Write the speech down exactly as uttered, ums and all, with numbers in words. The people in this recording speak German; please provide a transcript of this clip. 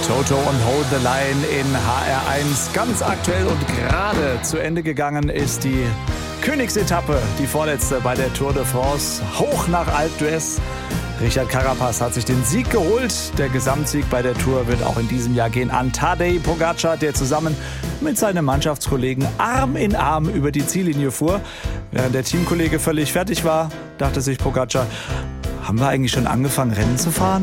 Toto und Hold the Line in H R eins. Ganz aktuell und gerade zu Ende gegangen ist die Königsetappe, die vorletzte bei der Tour de France. Hoch nach Alpe d'Huez. Richard Carapaz hat sich den Sieg geholt. Der Gesamtsieg bei der Tour wird auch in diesem Jahr gehen an Tadej Pogacar, der zusammen mit seinem Mannschaftskollegen Arm in Arm über die Ziellinie fuhr. Während der Teamkollege völlig fertig war, dachte sich Pogacar, haben wir eigentlich schon angefangen, Rennen zu fahren?